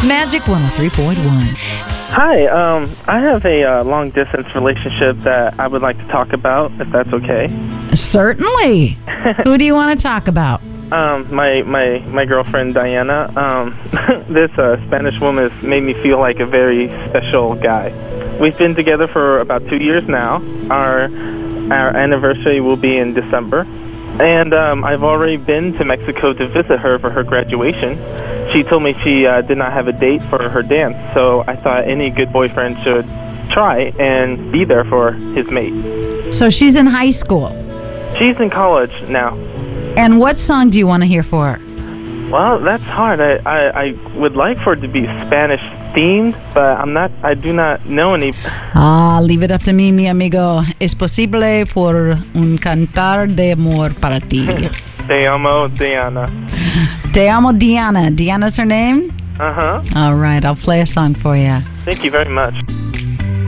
Magic 103.1. Hi, I have a long-distance relationship that I would like to talk about, if that's okay. Certainly. Who do you want to talk about? My girlfriend, Diana. This Spanish woman has made me feel like a very special guy. We've been together for about 2 years now. Our anniversary will be in December. And I've already been to Mexico to visit her for her graduation. She told me she did not have a date for her dance, so I thought any good boyfriend should try and be there for his mate. So she's in high school. She's in college now. And what song do you want to hear for her? Well, that's hard. I would like for it to be Spanish themed, but I do not know any. Leave it up to me, mi amigo. Es posible por un cantar de amor para ti. Te amo, Diana. Te amo, Diana. Diana's her name? Uh-huh. All right, I'll play a song for you. Thank you very much.